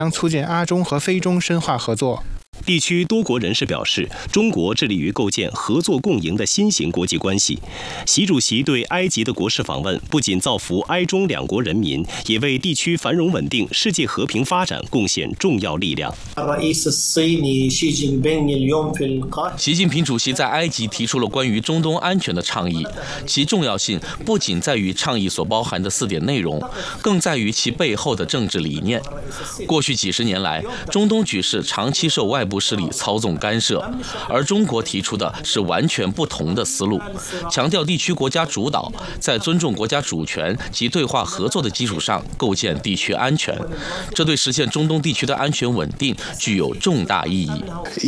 将促进阿中和非中深化合作。 地区多国人士表示，中国致力于构建合作共赢的新型国际关系。习主席对埃及的国事访问，不仅造福埃中两国人民，也为地区繁荣稳定、世界和平发展贡献重要力量。 习近平主席在埃及提出了关于中东安全的倡议，其重要性不仅在于倡议所包含的4点内容，更在于其背后的政治理念。过去几十年来，中东局势长期受外部势力操纵干涉，而中国提出的是完全不同的思路，强调地区国家主导，在尊重国家主权及对话合作的基础上构建地区安全，这对实现中东地区的安全稳定具有重大意义。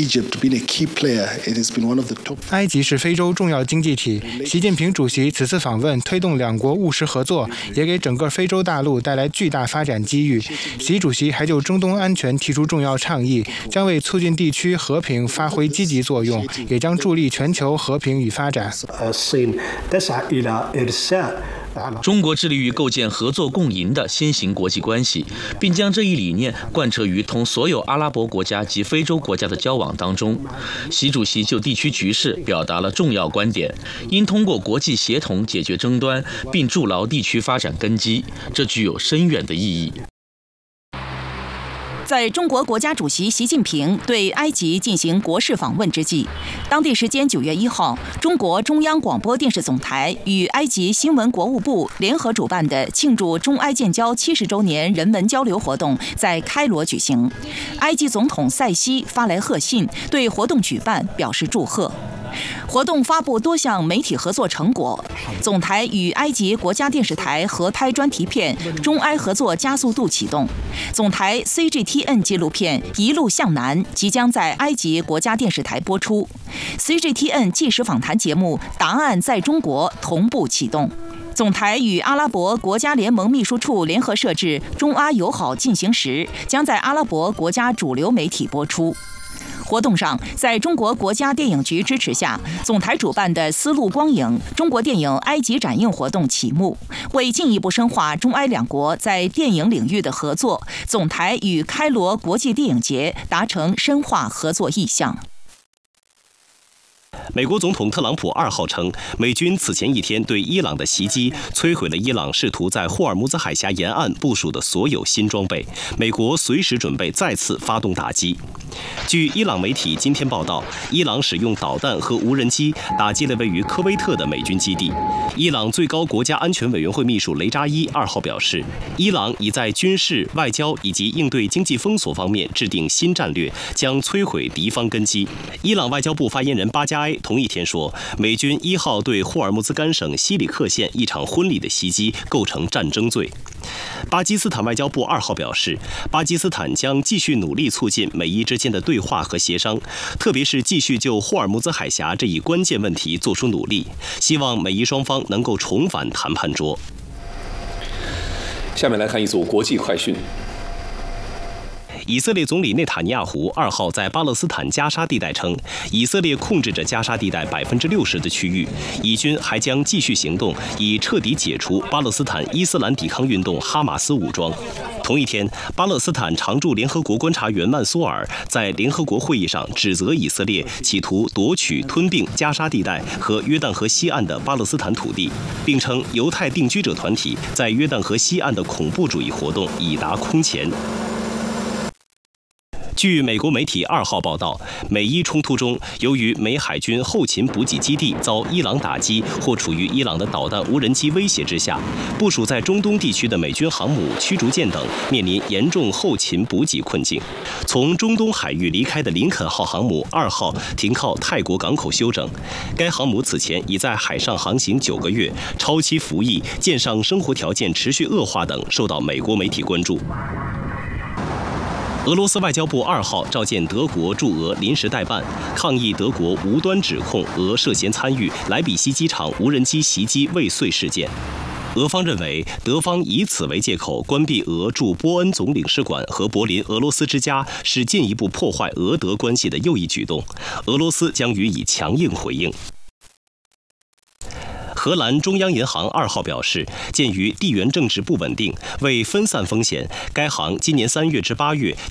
埃及是非洲重要经济体，习近平主席此次访问推动两国务实合作，也给整个非洲大陆带来巨大发展机遇。习主席还就中东安全提出重要倡议，将为促进地区和平发挥积极作用，也将助力全球和平与发展。 中国致力于构建合作共赢的新型国际关系，并将这一理念贯彻于同所有阿拉伯国家及非洲国家的交往当中。习主席就地区局势表达了重要观点，应通过国际协同解决争端，并筑牢地区发展根基，这具有深远的意义。 在中国国家主席习近平对埃及进行国事访问之际，当地时间9月1号，中国中央广播电视总台与埃及新闻国务部联合主办的庆祝中埃建交70周年人文交流活动在开罗举行。埃及总统塞西发来贺信，对活动举办表示祝贺。活动发布多项媒体合作成果，总台与埃及国家电视台合拍专题片《中埃合作加速度启动》，总台 CGTN 纪录片《一路向南》即将在埃及国家电视台播出， CGTN 纪实访谈节目《答案在中国》同步启动。总台与阿拉伯国家联盟秘书处联合设置《中阿友好进行时》将在阿拉伯国家主流媒体播出。活动上，在中国国家电影局支持下，总台主办的丝路光影中国电影埃及展映活动启幕。为进一步深化中埃两国在电影领域的合作，总台与开罗国际电影节达成深化合作意向。 美国总统特朗普2号称，美军此前一天对伊朗的袭击摧毁了伊朗试图在霍尔木兹海峡沿岸部署的所有新装备，美国随时准备再次发动打击。据伊朗媒体今天报道，伊朗使用导弹和无人机打击了位于科威特的美军基地。伊朗最高国家安全委员会秘书雷扎伊2号表示，伊朗已在军事、外交以及应对经济封锁方面制定新战略，将摧毁敌方根基。伊朗外交部发言人巴加埃同一天说，美军1号对霍尔木兹干省西里克县一场婚礼的袭击构成战争罪。巴基斯坦外交部2号表示，巴基斯坦将继续努力促进美伊之间的对话和协商，特别是继续就霍尔木兹海峡这一关键问题做出努力，希望美伊双方能够重返谈判桌。 下面来看一组国际快讯。 以色列总理内塔尼亚胡2号在巴勒斯坦加沙地带称，以色列控制着加沙地带60%的区域，以军还将继续行动，以彻底解除巴勒斯坦伊斯兰抵抗运动哈马斯武装。同一天，巴勒斯坦常驻联合国观察员曼苏尔在联合国会议上指责以色列企图夺取、吞并加沙地带和约旦河西岸的巴勒斯坦土地，并称犹太定居者团体在约旦河西岸的恐怖主义活动已达空前。据美国媒体2号报道，美伊冲突中，由于美海军后勤补给基地遭伊朗打击或处于伊朗的导弹、无人机威胁之下，部署在中东地区的美军航母、驱逐舰等面临严重后勤补给困境。从中东海域离开的林肯号航母2号停靠泰国港口休整，该航母此前已在海上航行9个月，超期服役、舰上生活条件持续恶化等受到美国媒体关注。俄罗斯外交部2号召见德国驻俄临时代办，抗议德国无端指控俄涉嫌参与莱比锡机场无人机袭击未遂事件。俄方认为，德方以此为借口关闭俄驻波恩总领事馆和柏林俄罗斯之家，是进一步破坏俄德关系的又一举动。俄罗斯将予以强硬回应。荷兰中央银行2号表示，鉴于地缘政治不稳定，为分散风险，该行今年3月至8月